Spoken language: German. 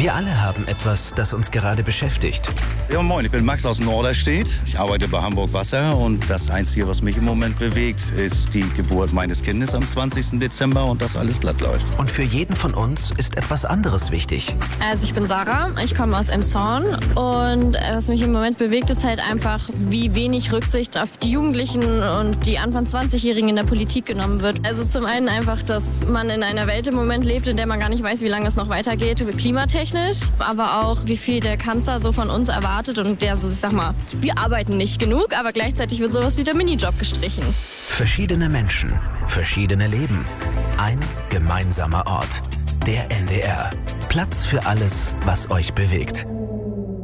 Wir alle haben etwas, das uns gerade beschäftigt. Ja, moin, ich bin Max aus Norderstedt. Ich arbeite bei Hamburg Wasser und das Einzige, was mich im Moment bewegt, ist die Geburt meines Kindes am 20. Dezember und dass alles glatt läuft. Und für jeden von uns ist etwas anderes wichtig. Also ich bin Sarah, ich komme aus Elmshorn und was mich im Moment bewegt, ist halt einfach, wie wenig Rücksicht auf die Jugendlichen und die Anfang 20-Jährigen in der Politik genommen wird. Also zum einen einfach, dass man in einer Welt im Moment lebt, in der man gar nicht weiß, wie lange es noch weitergeht, klimatechnisch, aber auch, wie viel der Kanzler so von uns erwartet und der so, ich sag mal, wir arbeiten nicht genug, aber gleichzeitig wird sowas wie der Minijob gestrichen. Verschiedene Menschen, verschiedene Leben, ein gemeinsamer Ort. Der NDR. Platz für alles, was euch bewegt.